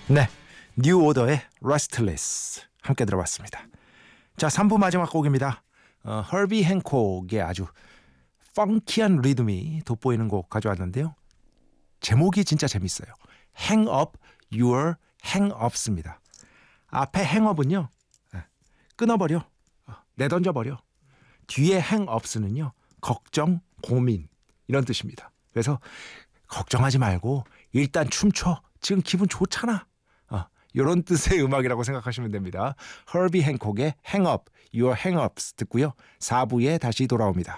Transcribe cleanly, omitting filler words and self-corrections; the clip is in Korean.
네, 뉴 오더의 Restless 함께 들어봤습니다. 자, 3부 마지막 곡입니다. 허비 행콕의 아주 펑키한 리듬이 돋보이는 곡 가져왔는데요. 제목이 진짜 재밌어요. Hang up your hang-ups입니다. 앞에 hang-up은요, 끊어버려, 내던져버려. 뒤에 hang-ups는요, 걱정, 고민 이런 뜻입니다. 그래서 걱정하지 말고 일단 춤춰. 지금 기분 좋잖아. 이런 뜻의 음악이라고 생각하시면 됩니다. 허비 행콕의 Hang Up, Your Hang-Ups 듣고요. 4부에 다시 돌아옵니다.